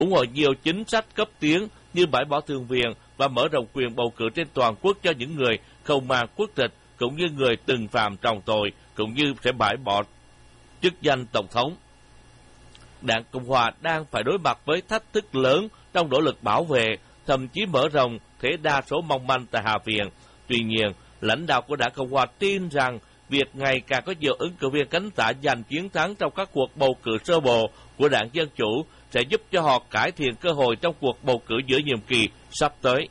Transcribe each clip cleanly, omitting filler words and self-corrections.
ủng hộ nhiều chính sách cấp tiến như bãi bỏ thường viện và mở rộng quyền bầu cử trên toàn quốc cho những người không mang quốc tịch cũng như người từng phạm trọng tội, cũng như sẽ bãi bỏ chức danh tổng thống. Đảng Cộng hòa đang phải đối mặt với thách thức lớn trong nỗ lực bảo vệ, thậm chí mở rộng thế đa số mong manh tại Hạ viện. Tuy nhiên, lãnh đạo của Đảng Cộng hòa tin rằng việc ngày càng có nhiều ứng cử viên cánh tả giành chiến thắng trong các cuộc bầu cử sơ bộ của Đảng Dân Chủ sẽ giúp cho họ cải thiện cơ hội trong cuộc bầu cử giữa nhiệm kỳ sắp tới.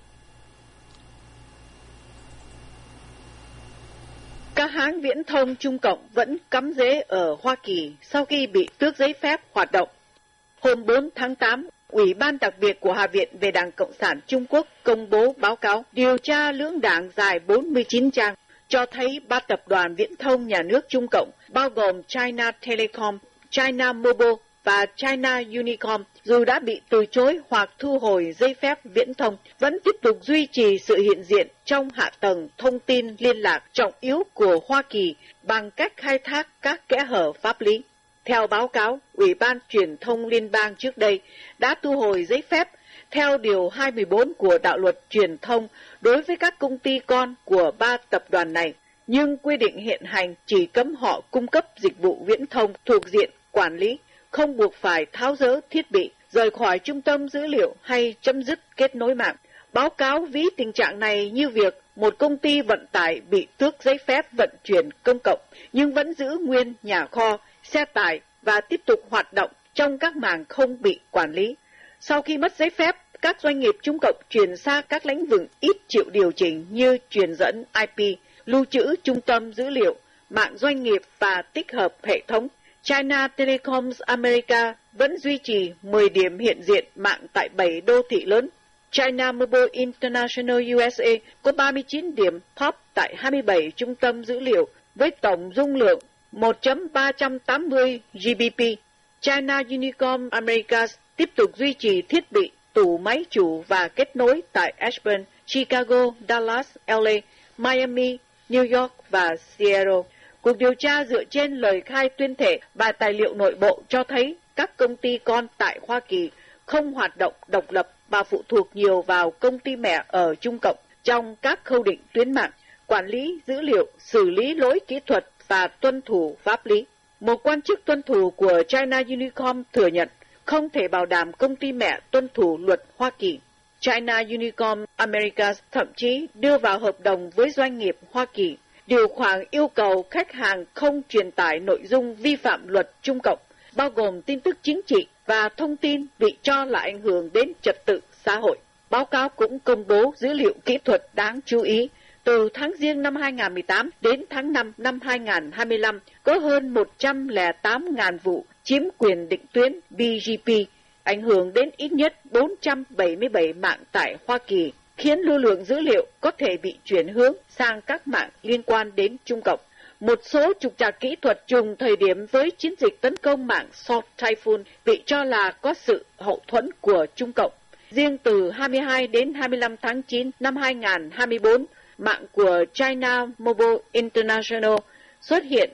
Các hãng viễn thông Trung Cộng vẫn cắm rễ ở Hoa Kỳ sau khi bị tước giấy phép hoạt động. Hôm 4 tháng 8, Ủy ban đặc biệt của Hạ viện về Đảng Cộng sản Trung Quốc công bố báo cáo điều tra lưỡng đảng dài 49 trang, cho thấy 3 tập đoàn viễn thông nhà nước Trung Cộng, bao gồm China Telecom, China Mobile và China Unicom, dù đã bị từ chối hoặc thu hồi giấy phép viễn thông, vẫn tiếp tục duy trì sự hiện diện trong hạ tầng thông tin liên lạc trọng yếu của Hoa Kỳ bằng cách khai thác các kẽ hở pháp lý. Theo báo cáo, Ủy ban Truyền thông Liên bang trước đây đã thu hồi giấy phép theo Điều 214 của Đạo luật Truyền thông đối với các công ty con của 3 tập đoàn này, nhưng quy định hiện hành chỉ cấm họ cung cấp dịch vụ viễn thông thuộc diện quản lý, không buộc phải tháo dỡ thiết bị, rời khỏi trung tâm dữ liệu hay chấm dứt kết nối mạng. Báo cáo ví tình trạng này như việc một công ty vận tải bị tước giấy phép vận chuyển công cộng nhưng vẫn giữ nguyên nhà kho, xe tải và tiếp tục hoạt động trong các mảng không bị quản lý. Sau khi mất giấy phép, các doanh nghiệp Trung Cộng chuyển sang các lĩnh vực ít chịu điều chỉnh như truyền dẫn IP, lưu trữ trung tâm dữ liệu, mạng doanh nghiệp và tích hợp hệ thống. China Telecom America vẫn duy trì 10 điểm hiện diện mạng tại 7 đô thị lớn. China Mobile International USA có 39 điểm POP tại 27 trung tâm dữ liệu với tổng dung lượng 1.380 Gbp. China Unicom America tiếp tục duy trì thiết bị tủ máy chủ và kết nối tại Ashburn, Chicago, Dallas, LA, Miami, New York và Seattle. Cuộc điều tra dựa trên lời khai tuyên thệ và tài liệu nội bộ cho thấy các công ty con tại Hoa Kỳ không hoạt động độc lập và phụ thuộc nhiều vào công ty mẹ ở Trung Cộng trong các khâu định tuyến mạng, quản lý dữ liệu, xử lý lỗi kỹ thuật và tuân thủ pháp lý. Một quan chức tuân thủ của China Unicom thừa nhận không thể bảo đảm công ty mẹ tuân thủ luật Hoa Kỳ. China Unicom America thậm chí đưa vào hợp đồng với doanh nghiệp Hoa Kỳ điều khoản yêu cầu khách hàng không truyền tải nội dung vi phạm luật Trung Cộng, bao gồm tin tức chính trị và thông tin bị cho là ảnh hưởng đến trật tự xã hội. Báo cáo cũng công bố dữ liệu kỹ thuật đáng chú ý. Từ tháng Giêng năm 2018 đến tháng 5 năm 2025, có hơn 108.000 vụ chiếm quyền định tuyến BGP, ảnh hưởng đến ít nhất 477 mạng tại Hoa Kỳ, khiến lưu lượng dữ liệu có thể bị chuyển hướng sang các mạng liên quan đến Trung Cộng. Một số trục trặc kỹ thuật trùng thời điểm với chiến dịch tấn công mạng Soft Typhoon bị cho là có sự hậu thuẫn của Trung Cộng. Riêng từ 22 đến 25 tháng 9 năm 2024, mạng của China Mobile International xuất hiện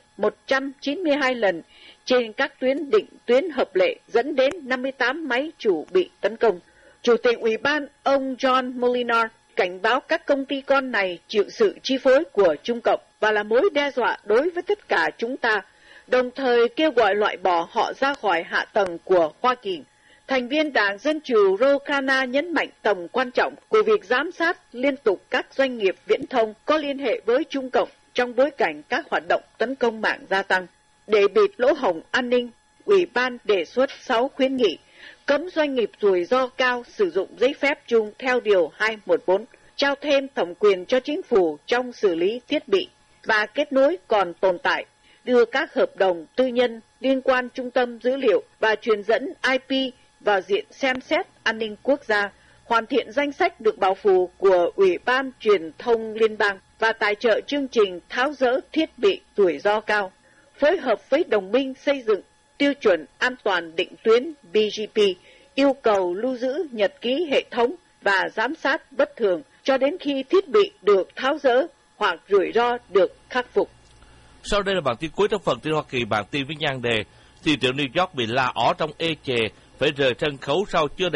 192 lần trên các tuyến định tuyến hợp lệ, dẫn đến 58 máy chủ bị tấn công. Chủ tịch Ủy ban ông John Molinar cảnh báo các công ty con này chịu sự chi phối của Trung Cộng và là mối đe dọa đối với tất cả chúng ta, đồng thời kêu gọi loại bỏ họ ra khỏi hạ tầng của Hoa Kỳ. Thành viên Đảng Dân Chủ Ro Khanna nhấn mạnh tầm quan trọng của việc giám sát liên tục các doanh nghiệp viễn thông có liên hệ với Trung Cộng trong bối cảnh các hoạt động tấn công mạng gia tăng. Để bịt lỗ hổng an ninh, Ủy ban đề xuất 6 khuyến nghị: cấm doanh nghiệp rủi ro cao sử dụng giấy phép chung theo Điều 214, trao thêm thẩm quyền cho chính phủ trong xử lý thiết bị và kết nối còn tồn tại, đưa các hợp đồng tư nhân liên quan trung tâm dữ liệu và truyền dẫn IP vào diện xem xét an ninh quốc gia, hoàn thiện danh sách được bảo phủ của Ủy ban Truyền thông Liên bang và tài trợ chương trình tháo dỡ thiết bị rủi ro cao, phối hợp với đồng minh xây dựng tiêu chuẩn an toàn định tuyến BGP, yêu cầu lưu giữ nhật ký hệ thống và giám sát bất thường cho đến khi thiết bị được tháo dỡ hoặc rủi ro được khắc phục. Sau đây là bản tin cuối trong phần tin Hoa Kỳ. Bản tin với nhan đề thị trường New York bị la ó trong ê chề phải rời sân khấu sau chưa